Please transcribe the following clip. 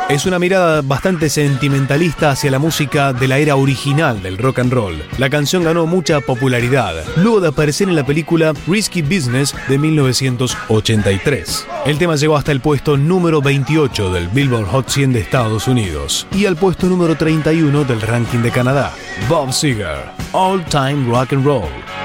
Es una mirada bastante sentimentalista hacia la música de la era original del rock and roll. La canción ganó mucha popularidad luego de aparecer en la película Risky Business de 1983. El tema llegó hasta el puesto número 28 del Billboard Hot 100 de Estados Unidos y al puesto número 31 del ranking de Canadá. Bob Seger, All Time Rock and Roll.